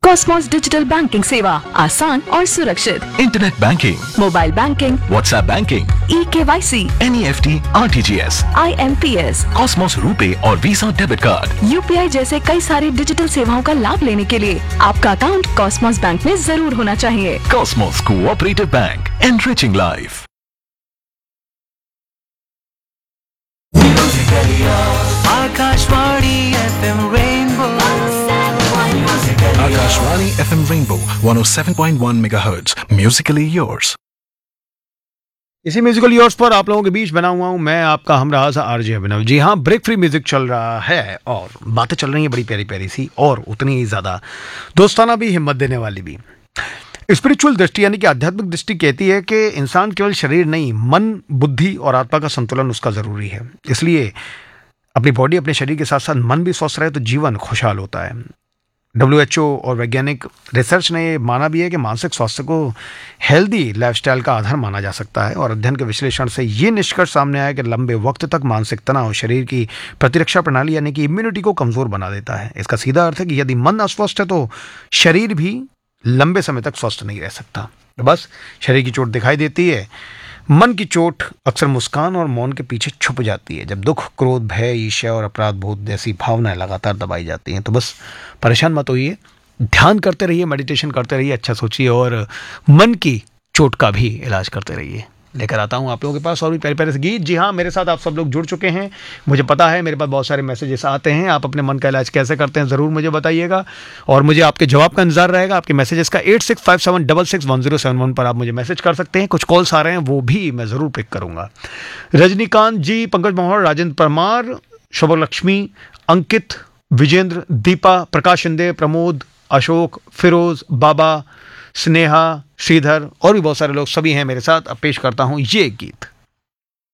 Cosmos digital banking सेवा आसान और सुरक्षित। Internet banking, mobile banking, WhatsApp banking, eKYC, NEFT, RTGS, IMPS, Cosmos RuPay और वीजा डेबिट कार्ड। UPI जैसे कई सारी डिजिटल सेवाओं का लाभ लेने के लिए आपका अकाउंट कॉस्मोस बैंक में जरूर होना चाहिए। Cosmos cooperative bank, enriching life. Akashvani FM rainbow, Akashvani FM Rainbow 107.1 MHz, musically yours. इसी म्यूजिकल योर्स पर आप लोगों के बीच बना हुआ हूं मैं, आपका हमराज आरजे अभिनव। जी हाँ, ब्रेक फ्री म्यूजिक चल रहा है और बातें चल रही हैं बड़ी प्यारी प्यारी सी, और उतनी ही ज्यादा दोस्ताना भी, हिम्मत देने वाली भी। स्पिरिचुअल दृष्टि यानी कि आध्यात्मिक दृष्टि कहती है कि इंसान केवल शरीर नहीं, मन, बुद्धि और आत्मा का संतुलन उसका जरूरी है। इसलिए अपनी बॉडी, अपने शरीर के साथ साथ मन भी स्वस्थ रहे तो जीवन खुशहाल होता है। WHO और वैज्ञानिक रिसर्च ने माना भी है कि मानसिक स्वास्थ्य को हेल्दी लाइफस्टाइल का आधार माना जा सकता है, और अध्ययन के विश्लेषण से ये निष्कर्ष सामने आया कि लंबे वक्त तक मानसिक तनाव शरीर की प्रतिरक्षा प्रणाली यानी कि इम्यूनिटी को कमजोर बना देता है। इसका सीधा अर्थ है कि यदि मन अस्वस्थ है तो शरीर भी लंबे समय तक स्वस्थ नहीं रह सकता। तो बस शरीर की चोट दिखाई देती है, मन की चोट अक्सर मुस्कान और मौन के पीछे छुप जाती है। जब दुख, क्रोध, भय, ईर्ष्या और अपराध बोध जैसी भावनाएं लगातार दबाई जाती हैं तो बस परेशान मत होइए, ध्यान करते रहिए, मेडिटेशन करते रहिए, अच्छा सोचिए और मन की चोट का भी इलाज करते रहिए। लेकर आता हूं आप लोगों के पास और भी प्यारे प्यारे से गीत। जी हाँ, मेरे साथ आप सब लोग जुड़ चुके हैं, मुझे पता है, मेरे पास बहुत सारे मैसेजेस आते हैं। आप अपने मन का इलाज कैसे करते हैं ज़रूर मुझे बताइएगा, और मुझे आपके जवाब का इंतजार रहेगा, आपके मैसेजेस का। 8657661071 पर आप मुझे मैसेज कर सकते हैं। कुछ कॉल्स आ रहे हैं, वो भी मैं ज़रूर पिक करूँगा। रजनीकांत जी, पंकज मोहर, राजेंद्र परमार, शुभलक्ष्मी, अंकित, विजेंद्र, दीपा, प्रकाश शिंदे, प्रमोद, अशोक, फिरोज, बाबा, स्नेहा, श्रीधर और भी बहुत सारे लोग सभी हैं मेरे साथ। अब पेश करता हूं ये गीत।